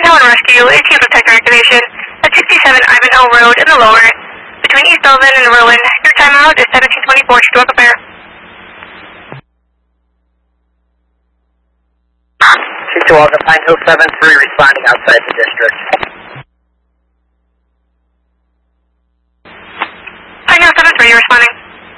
Town Rescue is Field Detector activation at 67 Ivanhoe Road in the lower, between East Sullivan and Rowan. Your timeout is 1724. Should welcome there. 62 Alpha Pine Hill 7-3 responding outside the district.